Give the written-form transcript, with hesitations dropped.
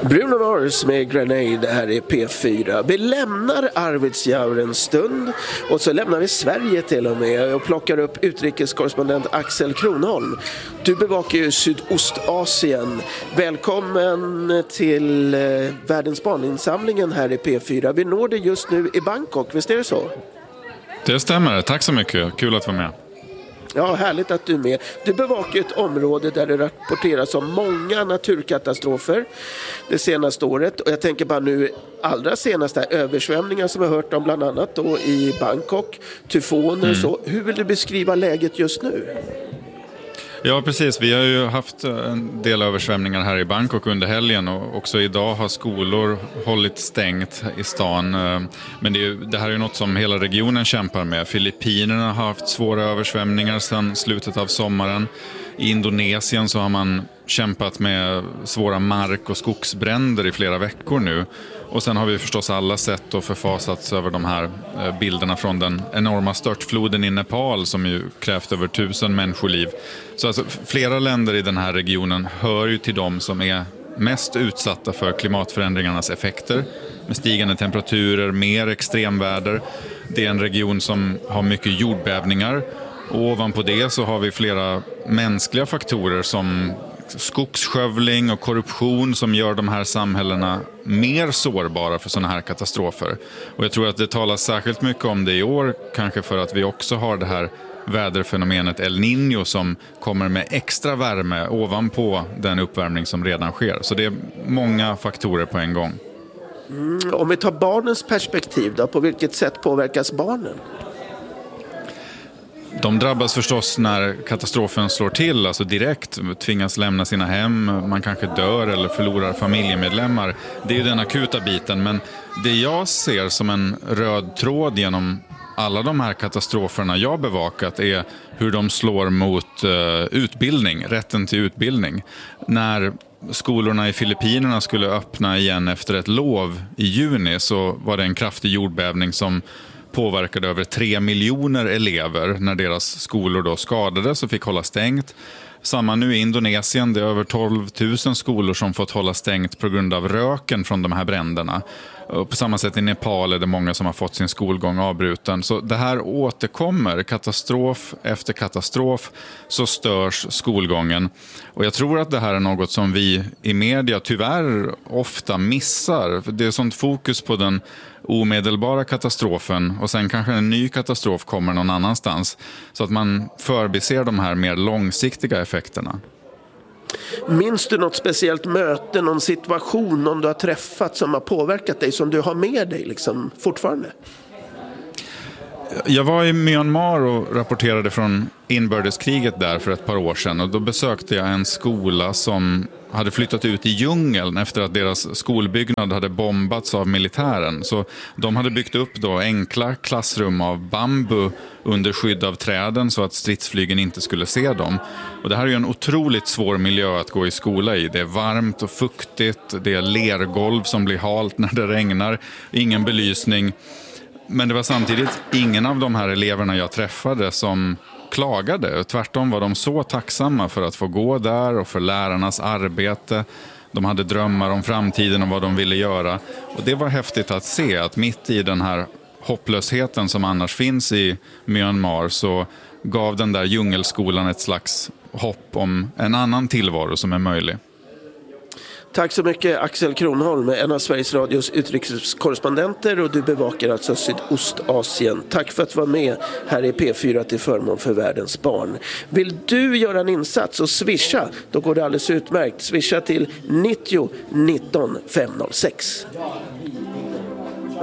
Bruno Mars med Grenade här i P4. Vi lämnar Arvidsjaur en stund och så lämnar vi Sverige till och med och plockar upp utrikeskorrespondent Axel Kronholm. Du bevakar ju Sydostasien. Välkommen till Världens barninsamlingen här i P4. Vi når det just nu i Bangkok, visst är det så? Det stämmer, tack så mycket. Kul att vara med. Ja, härligt att du är med. Du bevakar ett område där det rapporteras om många naturkatastrofer det senaste året. Och jag tänker bara nu allra senaste översvämningar som jag hört om bland annat då i Bangkok, tyfoner och så. Hur vill du beskriva läget just nu? Ja, precis. Vi har ju haft en del översvämningar här i Bangkok under helgen och också idag har skolor hållit stängt i stan. Men det här är ju något som hela regionen kämpar med. Filippinerna har haft svåra översvämningar sedan slutet av sommaren. I Indonesien så har man kämpat med svåra mark- och skogsbränder i flera veckor nu. Och sen har vi förstås alla sett och förfasats över de här bilderna från den enorma störtfloden i Nepal som ju krävt över 1000 människoliv. Så alltså, flera länder i den här regionen hör ju till de som är mest utsatta för klimatförändringarnas effekter. Med stigande temperaturer, mer extremväder. Det är en region som har mycket jordbävningar. Och ovanpå det så har vi flera mänskliga faktorer som skogsskövling och korruption som gör de här samhällena mer sårbara för sådana här katastrofer. Och jag tror att det talas särskilt mycket om det i år, kanske för att vi också har det här väderfenomenet El Niño som kommer med extra värme ovanpå den uppvärmning som redan sker. Så det är många faktorer på en gång. Om vi tar barnens perspektiv då, på vilket sätt påverkas barnen? De drabbas förstås när katastrofen slår till, alltså direkt tvingas lämna sina hem, man kanske dör eller förlorar familjemedlemmar. Det är ju den akuta biten, men det jag ser som en röd tråd genom alla de här katastroferna jag bevakat är hur de slår mot utbildning, rätten till utbildning. När skolorna i Filippinerna skulle öppna igen efter ett lov i juni så var det en kraftig jordbävning som påverkade över 3 miljoner elever när deras skolor då skadades och fick hålla stängt. Samma nu i Indonesien, det är över 12 000 skolor som fått hålla stängt på grund av röken från de här bränderna. Och på samma sätt i Nepal är det många som har fått sin skolgång avbruten. Så det här återkommer, katastrof efter katastrof så störs skolgången. Och jag tror att det här är något som vi i media tyvärr ofta missar. Det är sånt fokus på den omedelbara katastrofen och sen kanske en ny katastrof kommer någon annanstans. Så att man förbiser de här mer långsiktiga effekterna. Minns du något speciellt möte, någon situation, någon du har träffat som har påverkat dig, som du har med dig liksom fortfarande? Jag var i Myanmar och rapporterade från inbördeskriget där för ett par år sedan och då besökte jag en skola som hade flyttat ut i djungeln efter att deras skolbyggnad hade bombats av militären. Så de hade byggt upp då enkla klassrum av bambu under skydd av träden så att stridsflygen inte skulle se dem. Och det här är ju en otroligt svår miljö att gå i skola i. Det är varmt och fuktigt, det är lergolv som blir halt när det regnar, ingen belysning. Men det var samtidigt ingen av de här eleverna jag träffade som klagade. Tvärtom var de så tacksamma för att få gå där och för lärarnas arbete. De hade drömmar om framtiden och vad de ville göra. Och det var häftigt att se att mitt i den här hopplösheten som annars finns i Myanmar så gav den där djungelskolan ett slags hopp om en annan tillvaro som är möjlig. Tack så mycket Axel Kronholm, en av Sveriges Radios utrikeskorrespondenter, och du bevakar alltså Sydostasien. Tack för att vara med här i P4 till förmån för världens barn. Vill du göra en insats och swisha, då går det alldeles utmärkt. Swisha till 90 19 506.